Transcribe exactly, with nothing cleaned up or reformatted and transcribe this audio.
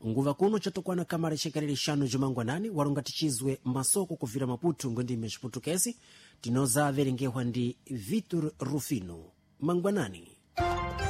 nguva kuno chatokwana kamara chekalere xanu jumangwanani walonga tichizwe masoko kuvira Maputo ngondime chiputukezi tinoza averengewa ndi Vitor Rufino. Mangwanani.